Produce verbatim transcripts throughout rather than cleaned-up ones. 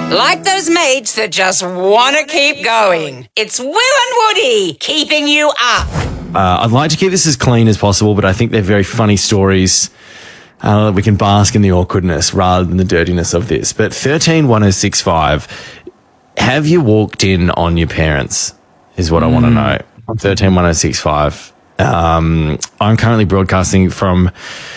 Like those mates that just want to keep going. It's Will and Woody keeping you up. Uh, I'd like to keep this as clean as possible, but I think they're very funny stories. Uh, we can bask in the awkwardness rather than the dirtiness of this. But thirteen one oh six five, have you walked in on your parents is what mm. I want to know. On thirteen one oh six five. Um, I'm currently broadcasting from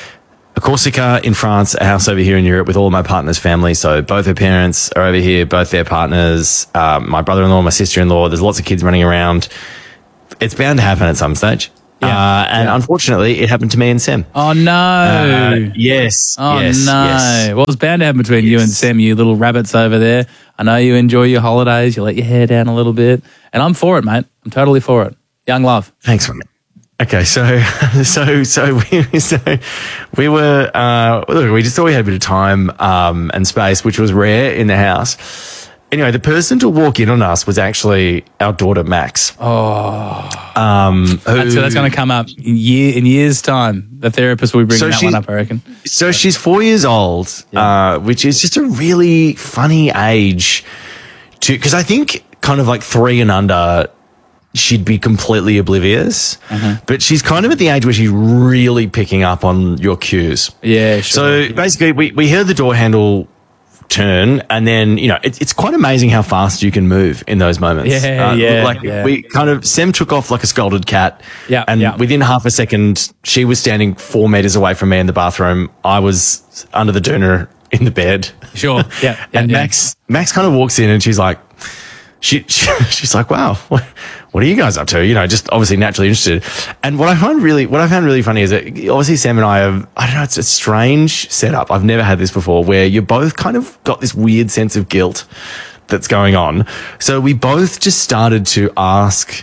Corsica in France, a house over here in Europe with all of my partner's family. So both her parents are over here, both their partners, um, my brother-in-law, my sister-in-law. There's lots of kids running around. It's bound to happen at some stage. Yeah, uh, and yeah. unfortunately, it happened to me and Sam. Oh, no. Uh, yes. Oh, yes, no. Yes. Well, it's bound to happen between yes. you and Sam, you little rabbits over there. I know you enjoy your holidays. You let your hair down a little bit. And I'm for it, mate. I'm totally for it. Young love. Thanks, mate. Okay, so so so we so we were uh, look, we just thought we had a bit of time um, and space, which was rare in the house. Anyway, the person to walk in on us was actually our daughter Max. Oh, um, who, so that's going to come up in year in years' time. The therapist will be bringing so that one up, I reckon. So she's four years old, yeah. uh, which is just a really funny age to because I think kind of like three and under. She'd be completely oblivious, uh-huh. but she's kind of at the age where she's really picking up on your cues. Yeah, sure. So yeah. basically, we, we heard the door handle turn, and then, you know, it, it's quite amazing how fast you can move in those moments. Yeah, uh, yeah. Like, yeah. we kind of, Sam took off like a scolded cat, yeah, and yeah. within half a second, she was standing four meters away from me in the bathroom. I was under the doona in the bed. Sure, yeah. yeah and yeah. Max, Max kind of walks in, and she's like, She, she she's like, wow, what, what are you guys up to? You know, just obviously naturally interested. And what I find really, what I found really funny is that obviously Sam and I have, I don't know, it's a strange setup. I've never had this before where you both kind of got this weird sense of guilt that's going on. So we both just started to ask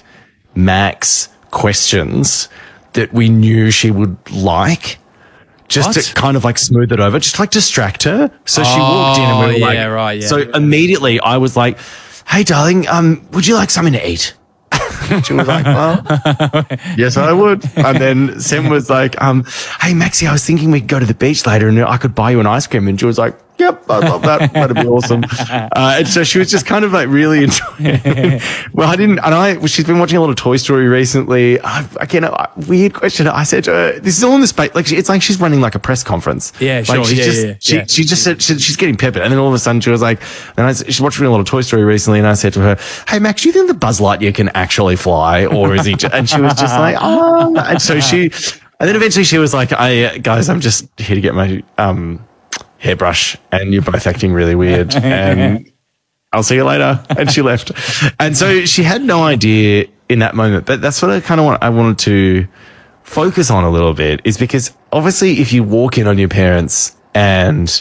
Max questions that we knew she would like. Just what? to kind of like smooth it over, just like distract her. So she oh, walked in and we were yeah, like, right, yeah. So immediately I was like, hey, darling, um, would you like something to eat? She was like, well, yes, I would. And then Sam was like, um, hey, Maxie, I was thinking we could go to the beach later and I could buy you an ice cream. And she was like, yep, I love that. That'd be awesome. Uh, and so she was just kind of like really enjoying it. Well, I didn't, and I, she's been watching a lot of Toy Story recently. I, again, a weird question. I said to her, this is all in the space, like, it's like she's running like a press conference. Yeah, sure. Like she's yeah, just, yeah, she, yeah. she just said, she, she's getting peppered. And then all of a sudden she was like, and I, she's watching a lot of Toy Story recently. And I said to her, hey, Max, do you think the Buzz Lightyear can actually fly? Or is he, just, and she was just like, oh, and so she, and then eventually she was like, I, guys, I'm just here to get my, um, hairbrush and you're both acting really weird and I'll see you later. And she left. And so she had no idea in that moment, but that's what I kind of want, I wanted to focus on a little bit is because obviously if you walk in on your parents and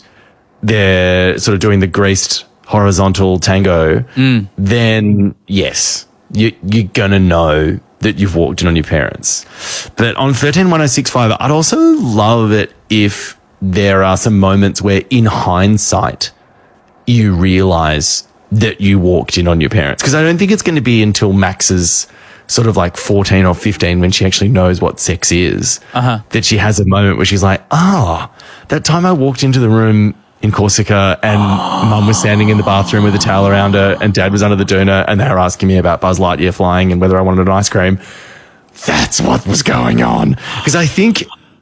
they're sort of doing the greased horizontal tango, mm. then yes, you, you're going to know that you've walked in on your parents. But on thirteen one oh six five, I'd also love it if there are some moments where in hindsight you realize that you walked in on your parents. Because I don't think it's going to be until Max's sort of like fourteen or fifteen when she actually knows what sex is uh-huh. that she has a moment where she's like, ah, oh, that time I walked into the room in Corsica and oh. Mum was standing in the bathroom with a towel around her and Dad was under the doona and they were asking me about Buzz Lightyear flying and whether I wanted an ice cream. That's what was going on. Because I think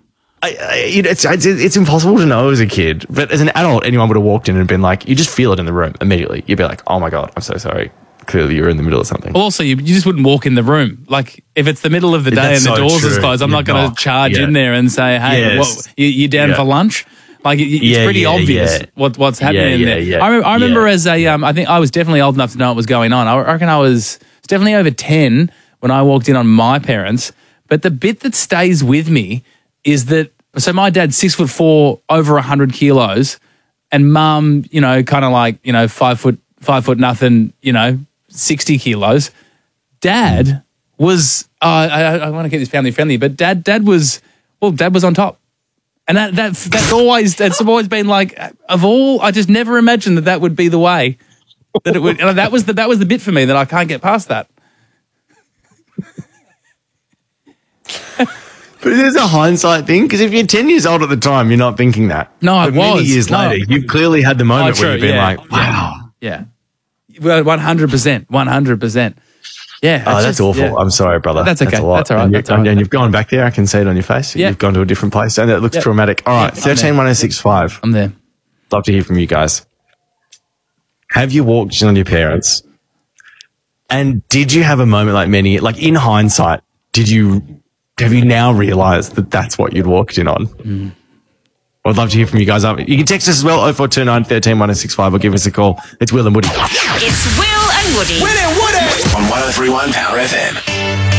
I, I, it's, it's it's impossible to know as a kid, but as an adult, anyone would have walked in and been like, you just feel it in the room immediately. You'd be like, oh my God, I'm so sorry. Clearly you're in the middle of something. Well, also, you, you just wouldn't walk in the room. Like, if it's the middle of the day That's and the so doors true. are closed, I'm You're not going to charge yeah. in there and say, hey, yes. what, you, you down yeah. for lunch? Like, it, it's yeah, pretty yeah, obvious yeah. what what's happening yeah, in yeah, there. Yeah, I, re- I remember yeah. as a, um, I think I was definitely old enough to know what was going on. I reckon I was, was definitely over ten when I walked in on my parents. But the bit that stays with me is that, so my dad's six foot four, over one hundred kilos, and mum, you know, kind of like, you know, five foot, five foot nothing, you know, sixty kilos. Dad mm. was, uh, I, I want to keep this family friendly, but dad, dad was, well, dad was on top. And that, that that's always, that's always been like, of all, I just never imagined that that would be the way that it would, and that was the, that was the bit for me that I can't get past that. But it is a hindsight thing, because if you're ten years old at the time, you're not thinking that. No, I but was. Many years no. later, you've clearly had the moment oh, where you've been yeah. like, wow. Yeah. Well, one hundred percent. one hundred percent. Yeah. Oh, it's that's just- awful. yeah. I'm sorry, brother. That's okay. a lot. That's all right. And, you, That's all right. and you've gone back there. I can see it on your face. Yeah. You've gone to a different place, and it looks Yep. traumatic. All right, Yep, I'm there. thirteen one oh six five. I'm there. Love to hear from you guys. Have you walked in on your parents? And did you have a moment like many, like in hindsight, did you, have you now realized that that's what you'd walked in on? Mm. I'd love to hear from you guys. You can text us as well, oh four two nine, one three one oh six five, or give us a call. It's Will and Woody. It's Will and Woody. Will and Woody on one oh three one Power F M.